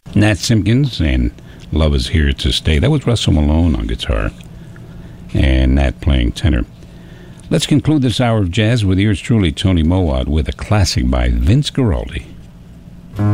Nat Simpkins and Love Is Here to Stay. That was Russell Malone on guitar and Nat playing tenor. Let's conclude this hour of jazz with yours truly, Tony Mowat, with a classic by Vince Guaraldi.